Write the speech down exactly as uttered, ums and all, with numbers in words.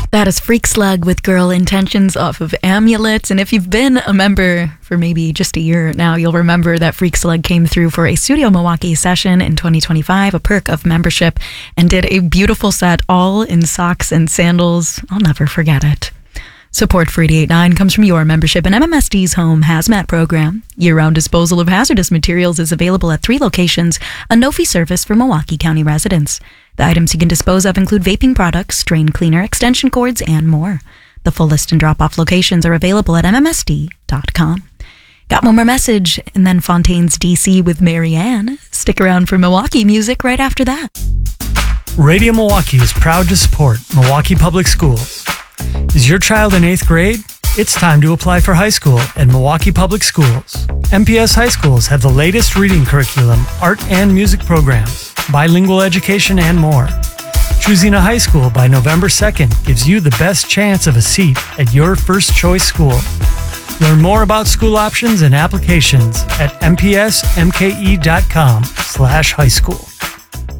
That is Freak Slug with Girl Intentions off of Amulets. And if you've been a member for maybe just a year now, you'll remember that Freak Slug came through for a Studio Milwaukee session in twenty twenty-five, a perk of membership, and did a beautiful set all in socks and sandals. I'll never forget it. Support for eighty-eight point nine comes from your membership in M M S D's home hazmat program. Year-round disposal of hazardous materials is available at three locations, a no-fee service for Milwaukee County residents. The items you can dispose of include vaping products, drain cleaner, extension cords, and more. The full list and drop-off locations are available at M M S D dot com. Got one more message, and then Fontaine's D C with Marianne. Stick around for Milwaukee music right after that. Radio Milwaukee is proud to support Milwaukee Public Schools. Is your child in eighth grade? It's time to apply for high school at Milwaukee Public Schools. M P S high schools have the latest reading curriculum, art and music programs, bilingual education, and more. Choosing a high school by November second gives you the best chance of a seat at your first choice school. Learn more about school options and applications at m p s m k e dot com slash high school.